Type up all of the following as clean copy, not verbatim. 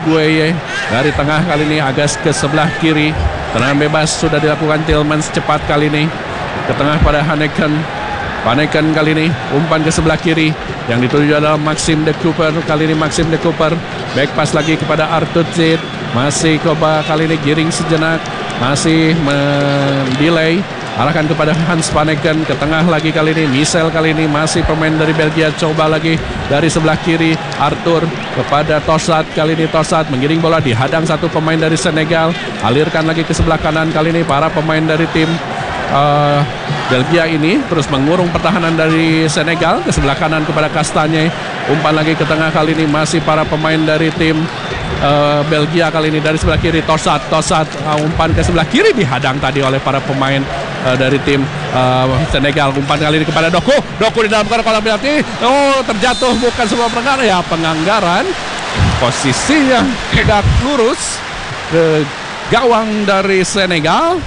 Gueye dari tengah kali ini agak ke sebelah kiri. Tendangan bebas sudah dilakukan Tillmans cepat kali ini ke tengah pada Haneken kali ini umpan ke sebelah kiri yang dituju adalah Maxime de Cooper. Kali ini Maxime de Cooper back pass lagi kepada Arthur Zid. Masih coba kali ini giring sejenak, masih mendelay, arahkan kepada Hans Paneken ke tengah lagi kali ini. Michel kali ini masih pemain dari Belgia, coba lagi dari sebelah kiri Arthur kepada Tossat. Kali ini Tossat mengiring bola, dihadang satu pemain dari Senegal, alirkan lagi ke sebelah kanan. Kali ini para pemain dari tim Belgia ini terus mengurung pertahanan dari Senegal ke sebelah kanan kepada Kastanye. Umpan lagi ke tengah kali ini masih para pemain dari tim Belgia. Kali ini dari sebelah kiri Tossat umpan ke sebelah kiri, dihadang tadi oleh para pemain dari tim Senegal. Umpan kali ini kepada Doku di dalam kolam penalti. Terjatuh, bukan sebuah pelanggaran, ya penganggaran. Posisinya tegak lurus ke gawang dari Senegal,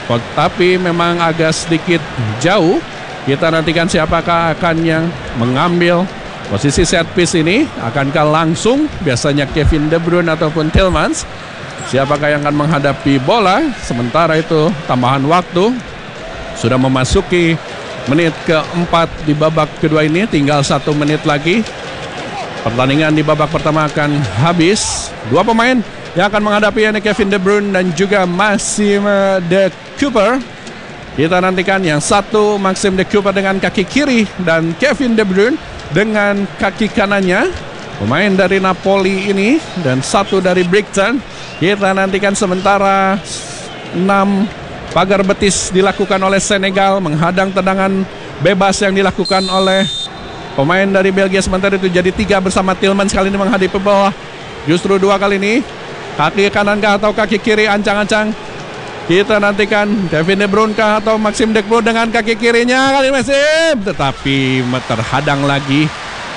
tapi memang agak sedikit jauh. Kita nantikan siapakah akan yang mengambil posisi set piece ini. Akankah langsung biasanya Kevin De Bruyne ataupun Tillmans? Siapakah yang akan menghadapi bola? Sementara itu tambahan waktu sudah memasuki menit keempat di babak kedua ini. Tinggal 1 menit lagi. Pertandingan di babak pertama akan habis. Dua pemain yang akan menghadapi ini Kevin De Bruyne dan juga Maxime de Cooper. Kita nantikan yang satu Maxime de Cooper dengan kaki kiri dan Kevin De Bruyne dengan kaki kanannya, pemain dari Napoli ini, dan satu dari Brighton. Kita nantikan sementara 6 pagar betis dilakukan oleh Senegal menghadang tendangan bebas yang dilakukan oleh pemain dari Belgia. Sementara itu jadi 3 bersama Tillmans kali ini menghadapi bawah. Justru 2 kali ini kaki kanan kah atau kaki kiri, ancang-ancang. Kita nantikan Kevin De Bruyne kah atau Maxime de Cooper dengan kaki kirinya kali ini Maxime, tetapi terhadang lagi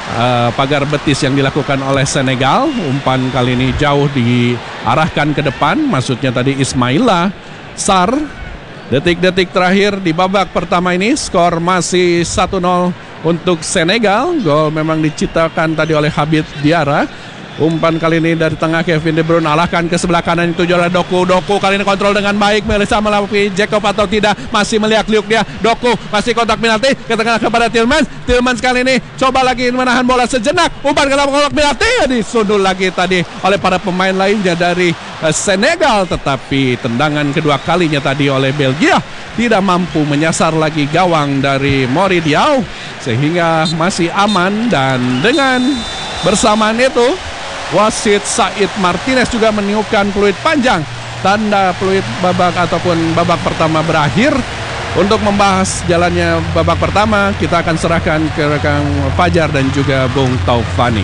pagar betis yang dilakukan oleh Senegal. Umpan kali ini jauh diarahkan ke depan, maksudnya tadi Ismaila Sarr. Detik-detik terakhir di babak pertama ini, skor masih 1-0 untuk Senegal. Gol memang diciptakan tadi oleh Habib Diarra. Umpan kali ini dari tengah Kevin De Bruyne, alahkan ke sebelah kanan, itu adalah Doku kali ini kontrol dengan baik, Melissa melewati Jacob atau tidak, masih meliak-liuk dia. Doku masih kontak penalti ke tengah kepada Tillmans kali ini coba lagi menahan bola sejenak, umpan ke dalam kotak penalti, disundul lagi tadi oleh para pemain lainnya dari Senegal, tetapi tendangan kedua kalinya tadi oleh Belgia tidak mampu menyasar lagi gawang dari Mori Diaw, sehingga masih aman. Dan dengan bersamaan itu wasit Said Martinez juga meniupkan peluit panjang, tanda peluit babak ataupun babak pertama berakhir. Untuk membahas jalannya babak pertama, kita akan serahkan ke rekan Fajar dan juga Bung Taufani.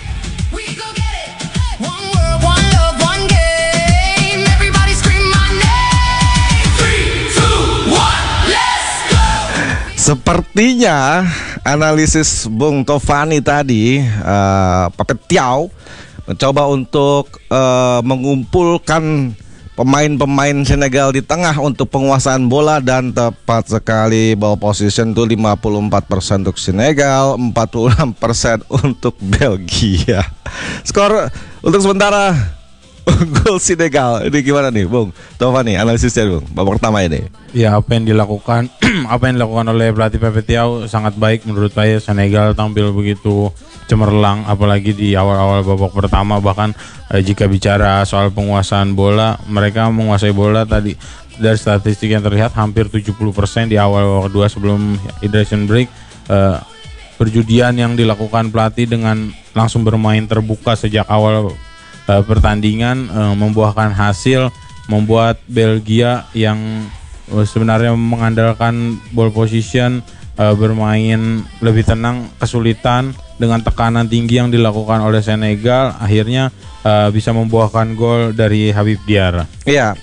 Sepertinya analisis Bung Taufani tadi, Papet Tiaw mencoba untuk mengumpulkan pemain-pemain Senegal di tengah untuk penguasaan bola, dan tepat sekali ball position itu 54% untuk Senegal, 46% untuk Belgia. Skor untuk sementara unggul Senegal. Ini gimana nih Bung Taufani analisisnya Bung babak pertama ini? Ya, apa yang dilakukan oleh pelatih Pepe Thiaw sangat baik menurut saya. Senegal tampil begitu cemerlang apalagi di awal-awal babak pertama. Bahkan jika bicara soal penguasaan bola, mereka menguasai bola tadi dari statistik yang terlihat hampir 70% di awal babak kedua sebelum hydration break. Perjudian yang dilakukan pelatih dengan langsung bermain terbuka sejak awal pertandingan membuahkan hasil, membuat Belgia yang sebenarnya mengandalkan ball position bermain lebih tenang, kesulitan dengan tekanan tinggi yang dilakukan oleh Senegal, akhirnya bisa membuahkan gol dari Habib Diarra. Iya,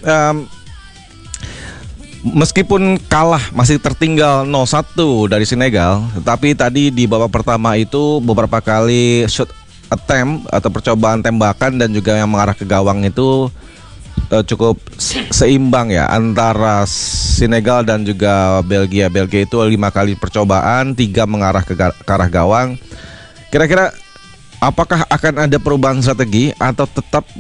meskipun kalah masih tertinggal 0-1 dari Senegal, tetapi tadi di babak pertama itu beberapa kali shot attempt atau percobaan tembakan dan juga yang mengarah ke gawang itu cukup seimbang ya antara Senegal dan juga Belgia. Belgia itu 5 kali percobaan, 3 mengarah ke arah gawang. Kira-kira apakah akan ada perubahan strategi atau tetap